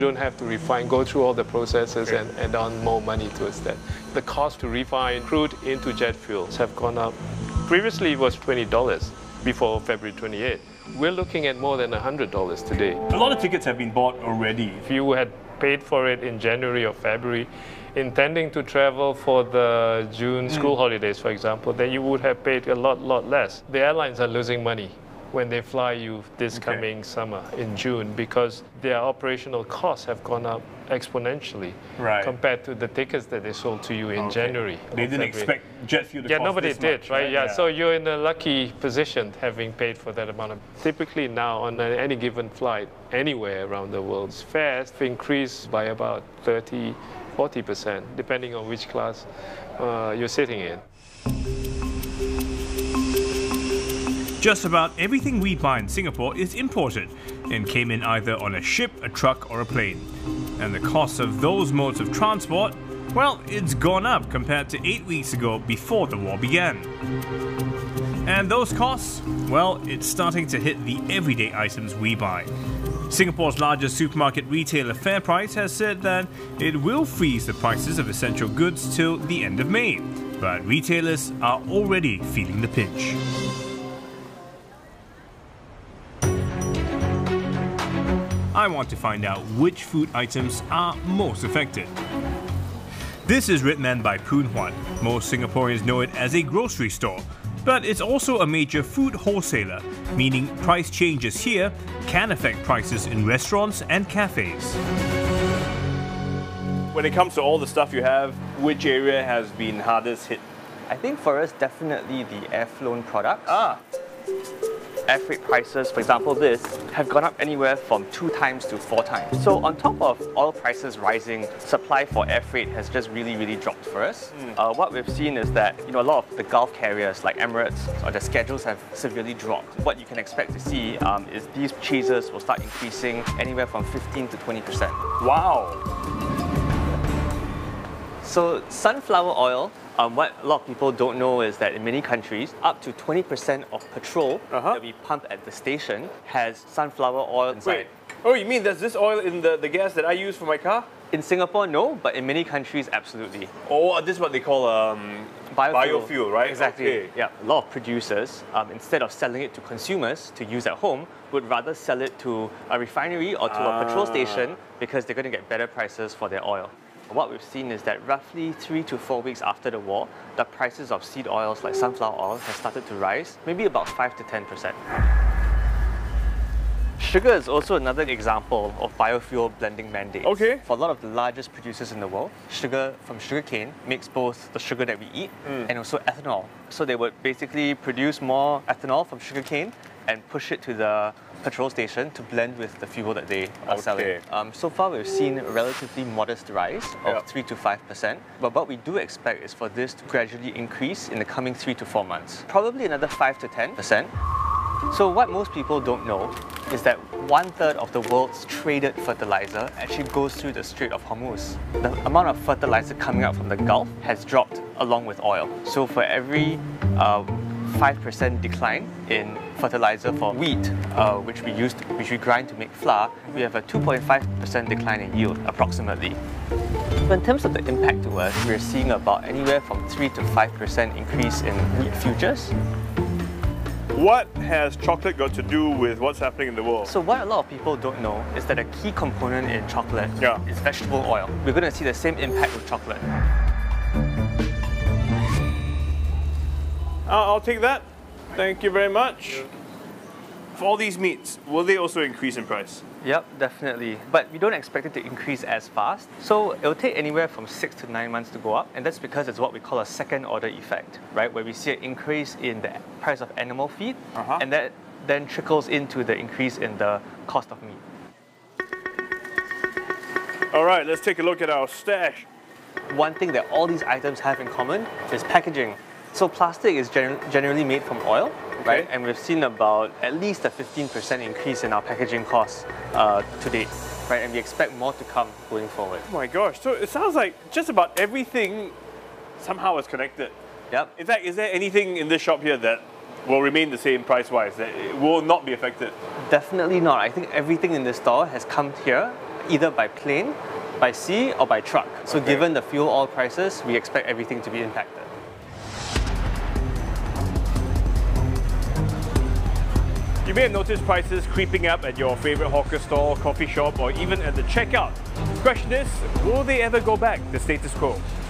You don't have to refine, go through all the processes and add on more money towards that. The cost to refine crude into jet fuels have gone up. Previously it was $20 before February 28. We're looking at more than $100 today. A lot of tickets have been bought already. If you had paid for it in January or February, intending to travel for the June school holidays, for example, then you would have paid a lot less. The airlines are losing money when they fly you this coming summer in June because their operational costs have gone up exponentially compared to the tickets that they sold to you in January. They didn't expect jet fuel to cost nobody this did, much, right? Yeah, so you're in a lucky position having paid for that amount. Typically now on any given flight, anywhere around the world, fares increase by about 30–40%, depending on which class you're sitting in. Just about everything we buy in Singapore is imported and came in either on a ship, a truck or a plane. And the cost of those modes of transport, well, it's gone up compared to 8 weeks ago before the war began. And those costs, well, it's starting to hit the everyday items we buy. Singapore's largest supermarket retailer FairPrice has said that it will freeze the prices of essential goods till the end of May, but retailers are already feeling the pinch. I want to find out which food items are most affected. This is Redman by Poon Huat. Most Singaporeans know it as a grocery store, but it's also a major food wholesaler, meaning price changes here can affect prices in restaurants and cafes. When it comes to all the stuff you have, which area has been hardest hit? I think for us, definitely the air-flown products. Air freight prices, for example this, have gone up anywhere from 2 times to 4 times. So on top of oil prices rising, supply for air freight has just really dropped for us. What we've seen is that a lot of the Gulf carriers like Emirates, their schedules have severely dropped. What you can expect to see is these purchases will start increasing anywhere from 15 to 20%. Wow! So sunflower oil, what a lot of people don't know is that in many countries, up to 20% of petrol that we pump at the station has sunflower oil inside. Wait. Oh, you mean there's this oil in the gas that I use for my car? In Singapore, no, but in many countries, absolutely. Oh, this is what they call biofuel, right? Exactly. Okay. Yeah. A lot of producers, instead of selling it to consumers to use at home, would rather sell it to a refinery or to a petrol station because they're going to get better prices for their oil. What we've seen is that roughly 3 to 4 weeks after the war, the prices of seed oils like sunflower oil have started to rise, maybe about 5 to 10%. Sugar is also another example of biofuel blending mandates. Okay. For a lot of the largest producers in the world, sugar from sugarcane makes both the sugar that we eat and also ethanol. So they would basically produce more ethanol from sugarcane and push it to the petrol station to blend with the fuel that they are selling. So far we've seen a relatively modest rise of 3 to 5%, but what we do expect is for this to gradually increase in the coming 3 to 4 months. Probably another 5 to 10%. So what most people don't know is that 1/3 of the world's traded fertilizer actually goes through the Strait of Hormuz. The amount of fertilizer coming out from the Gulf has dropped along with oil. So for every 5% decline in fertilizer for wheat, which we grind to make flour, we have a 2.5% decline in yield, approximately. So in terms of the impact to us, we're seeing about anywhere from 3 to 5% increase in wheat futures. What has chocolate got to do with what's happening in the world? So what a lot of people don't know is that a key component in chocolate is vegetable oil. We're going to see the same impact with chocolate. I'll take that. Thank you very much. For all these meats, will they also increase in price? Yep, definitely. But we don't expect it to increase as fast. So it'll take anywhere from 6 to 9 months to go up. And that's because it's what we call a second order effect, right? Where we see an increase in the price of animal feed, and that then trickles into the increase in the cost of meat. All right, let's take a look at our stash. One thing that all these items have in common is packaging. So plastic is generally made from oil, right? And we've seen about at least a 15% increase in our packaging costs to date, right? And we expect more to come going forward. Oh my gosh, so it sounds like just about everything somehow is connected. Yep. In fact, is there anything in this shop here that will remain the same price-wise, that it will not be affected? Definitely not. I think everything in this store has come here. either by plane, by sea, or by truck. So given the fuel oil prices, we expect everything to be impacted. You may have noticed prices creeping up at your favorite hawker store, coffee shop, or even at the checkout. The question is, will they ever go back to status quo?